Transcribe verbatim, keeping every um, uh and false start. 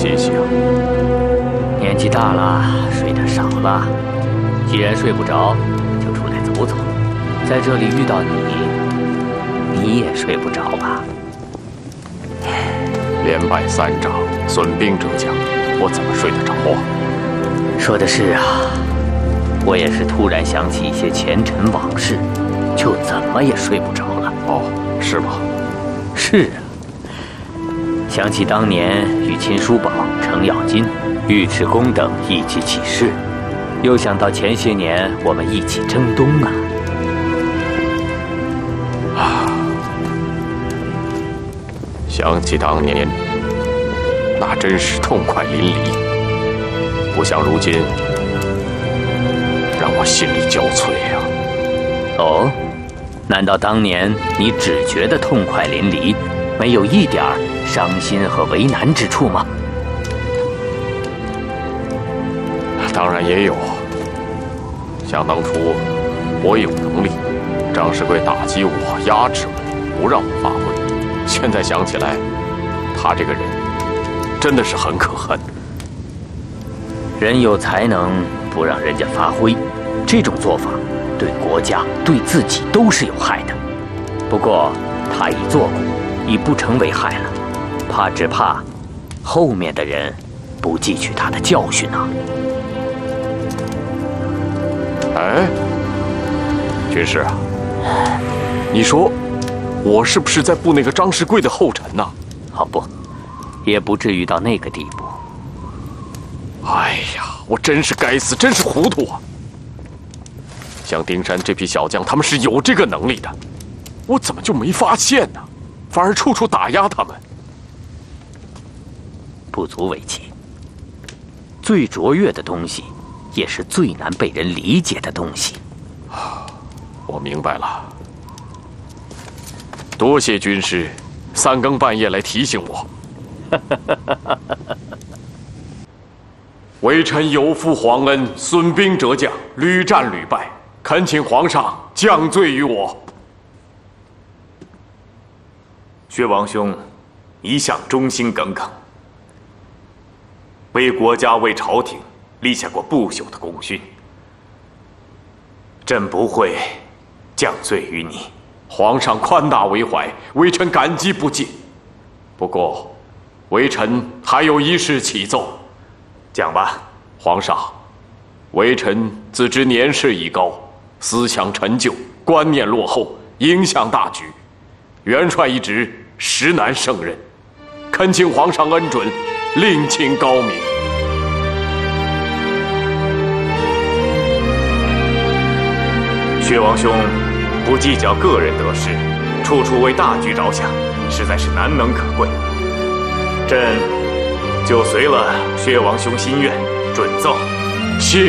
歇歇啊。 年纪大了，睡得少了。既然睡不着，就出来走走。在这里遇到你，你也睡不着吧？ 连败三仗，损兵折将，我怎么睡得着啊？ 说的是啊，我也是突然想起一些前尘往事，就怎么也睡不着了。 哦，是吗？ 是啊，想起当年与秦叔宝、程咬金、尉迟恭等一起起事，又想到前些年我们一起征东啊。 啊，想起当年，那真是痛快淋漓。不想如今，让我心力交瘁啊！ 哦，难道当年你只觉得痛快淋漓，没有一点伤心和为难之处吗？ 当然也有。想当初，我有能力，张世贵打击我、压制我，不让我发挥。现在想起来，他这个人真的是很可恨。 人有才能不让人家发挥，这种做法对国家对自己都是有害的。不过他已做过，已不成为害了，怕只怕后面的人不汲取他的教训啊。 哎，军师啊，你说我是不是在步那个张世贵的后尘呢？ 哦不，也不至于到那个地步。 哎呀，我真是该死，真是糊涂啊！像丁山这批小将，他们是有这个能力的，我怎么就没发现呢？反而处处打压他们。 不足为奇。最卓越的东西，也是最难被人理解的东西。 我明白了，多谢军师三更半夜来提醒我。微臣有负皇恩，损兵折将，屡战屡败，恳请皇上降罪于我。 薛王兄一向忠心耿耿，为国家为朝廷立下过不朽的功勋，朕不会降罪于你。 皇上宽大为怀，微臣感激不尽。不过，微臣还有一事启奏。 讲吧。 皇上，微臣自知年事已高，思想陈旧，观念落后，影响大局，元帅一职实难胜任，恳请皇上恩准，另请高明。 薛王兄不计较个人得失，处处为大局着想，实在是难能可贵。朕就随了薛王兄心愿，准奏。 谢